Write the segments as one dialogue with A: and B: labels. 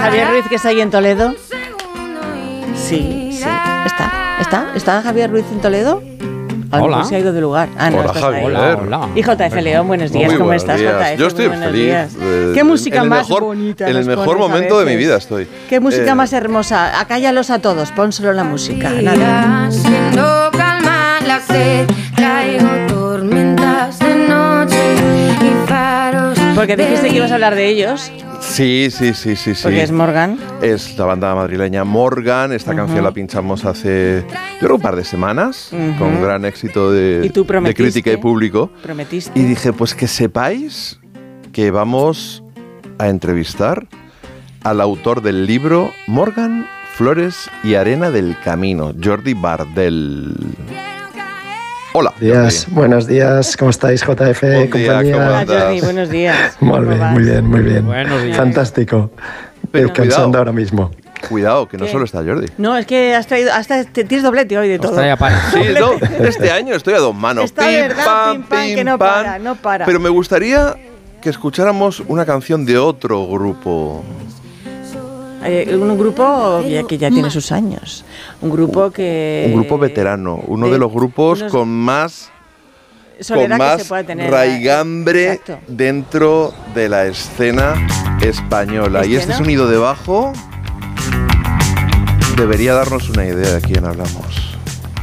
A: Javier Ruiz, que está ahí en Toledo. Sí. ¿Está Javier Ruiz en Toledo?
B: Hola.
A: Se ha ido de lugar. No,
C: hola, Javier.
B: Hola.
A: Y JF León, buenos días. ¿Cómo estás, JF?
C: Yo estoy feliz.
A: ¿Qué música más bonita?
C: En el mejor momento de mi vida estoy.
A: ¿Qué música más hermosa? Acállalos a todos, pónselo la música. Nada.
D: Haciendo calma la sed, traigo tormentas de noche y faros.
A: Porque dijiste que ibas a hablar de ellos.
C: Sí.
A: Porque es Morgan.
C: Es la banda madrileña Morgan. Esta canción la pinchamos hace, yo creo, un par de semanas, con gran éxito de crítica y público.
A: Prometiste.
C: Y dije, pues que sepáis que vamos a entrevistar al autor del libro Morgan, Flores y Arena del Camino, Jordi Bardel. Hola.
E: Buenos días, ¿cómo estáis, JF?
C: Buen día,
E: compañía?
C: ¿cómo
A: Hola,
C: andas?
A: Jordi, buenos días.
E: Muy bien.
B: Buenos días.
E: Fantástico.
C: Pero
E: Descansando
C: cuidado.
E: ahora mismo.
C: Cuidado, que no
A: ¿Qué?
C: solo está Jordi.
A: No, es que has traído, tienes doblete hoy de todo.
C: Sí, no, este año estoy a dos manos.
A: Está verdad, pim, pam, que no para.
C: Pero me gustaría que escucháramos una canción de otro grupo.
A: Un grupo que ya tiene sus años. Un grupo
C: veterano. Uno de los grupos con más
A: soledad que se puede tener.
C: raigambre
A: Exacto.
C: dentro de la escena española. Y este sonido de bajo debería darnos una idea de quién hablamos.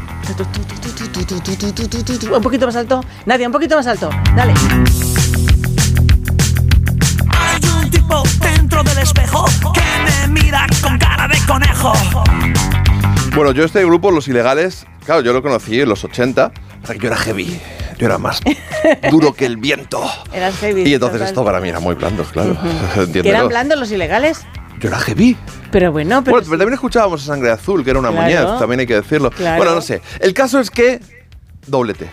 A: Un poquito más alto. Nadia, un poquito más alto. Dale.
F: Hay un tipo dentro del espejo que me mira con cara de conejo.
C: Bueno, yo este grupo, Los Ilegales, claro, yo lo conocí en los 80, hasta que yo era heavy, yo era más duro que el viento.
A: Eras heavy.
C: Y entonces
A: total.
C: esto para mí era muy blando, claro.
A: ¿Que eran blandos los Ilegales?
C: Yo era heavy.
A: Pero bueno,
C: Bueno, pero también escuchábamos a Sangre Azul, que era una
A: Claro.
C: muñeca, también hay que decirlo.
A: Claro.
C: Bueno, no sé. El caso es que, doblete.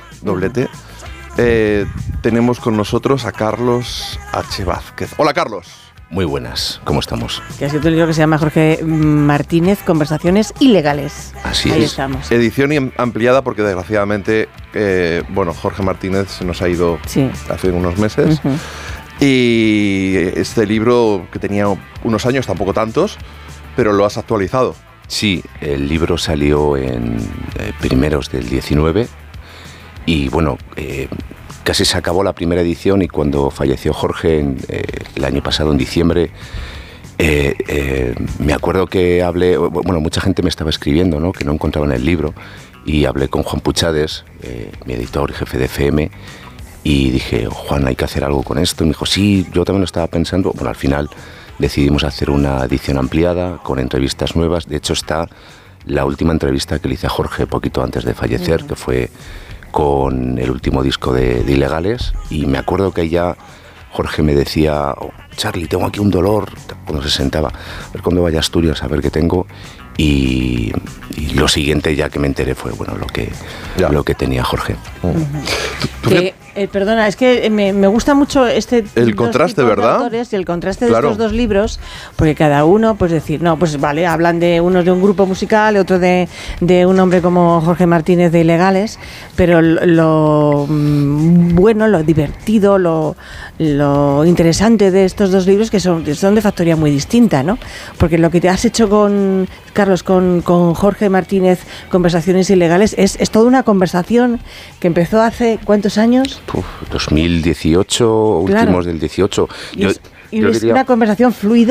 C: Tenemos con nosotros a Carlos H. Vázquez. Hola, Carlos.
G: Muy buenas, ¿cómo estamos?
A: Que ha sido un libro que se llama Jorge Martínez, Conversaciones Ilegales.
G: Así
A: Ahí
G: es.
A: estamos.
C: Edición ampliada porque desgraciadamente, Jorge Martínez se nos ha ido hace unos meses.
A: Ujú.
C: Y este libro, que tenía unos años, tampoco tantos, pero lo has actualizado.
G: Sí, el libro salió en primeros del 19 y bueno, casi se acabó la primera edición y cuando falleció Jorge el año pasado, en diciembre, me acuerdo que hablé, bueno, mucha gente me estaba escribiendo, ¿no?, que no encontraban el libro, y hablé con Juan Puchades, mi editor y jefe de FM, y dije, Juan, hay que hacer algo con esto. Y me dijo, sí, yo también lo estaba pensando. Bueno, al final decidimos hacer una edición ampliada con entrevistas nuevas. De hecho, está la última entrevista que le hice a Jorge poquito antes de fallecer, que fue con el último disco de Ilegales. Y me acuerdo que ya Jorge me decía, Charlie, tengo aquí un dolor, cuando se sentaba, a ver cuándo vaya a Asturias, a ver qué tengo. Y lo siguiente ya que me enteré fue lo que tenía Jorge.
A: Perdona, es que me gusta mucho
C: el contraste, ¿verdad?
A: Y el contraste de estos dos libros, porque cada uno, pues decir, no, pues vale, hablan de unos de un grupo musical, otro de un hombre como Jorge Martínez de Ilegales, pero lo bueno, lo divertido, lo interesante de estos dos libros que son de factoría muy distinta, ¿no? Porque lo que te has hecho con Carlos, con Jorge Martínez, Conversaciones Ilegales, es toda una conversación que empezó hace ¿cuántos años?
G: 2018,
A: Claro.
G: últimos del 18.
A: Y es una conversación fluida.